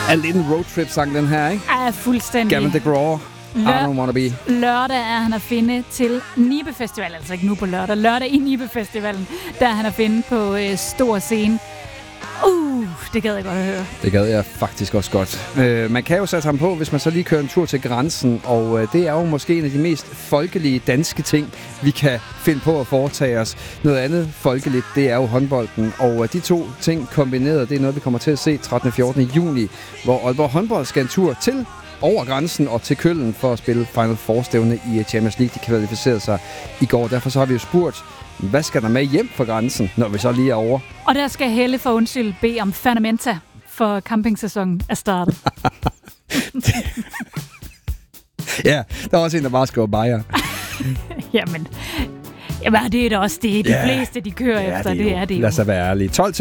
Er lidt en roadtrip-sang, den her, ikke? Ja, fuldstændig. Gavin DeGraw. I don't wanna be. Lørdag er han at finde til Nibe Festival, altså ikke nu på lørdag. Lørdag i Nibe Festivalen, der er han at finde på stor scene. Det gad jeg godt at høre. Det gad jeg faktisk også godt. Man kan jo sætte ham på, hvis man så lige kører en tur til grænsen, og det er jo måske en af de mest folkelige danske ting, vi kan finde på at foretage os. Noget andet folkeligt, det er jo håndbolden, og de to ting kombineret, det er noget, vi kommer til at se 13. og 14. juni, hvor Aalborg håndbold skal en tur til over grænsen og til Køln for at spille Final Four-stævne i Champions League. De kvalificerede sig i går, derfor så har vi jo spurgt, hvad skal der med hjem fra grænsen, når vi så lige er over? Og der skal Helle for undskyld bede om Fanamenta, for campingsæsonen er startet. Ja, der er også en, der bare skriver bajer. Jamen, det er da også det. De fleste, de kører efter, det er det jo. Lad os være ærlige. 12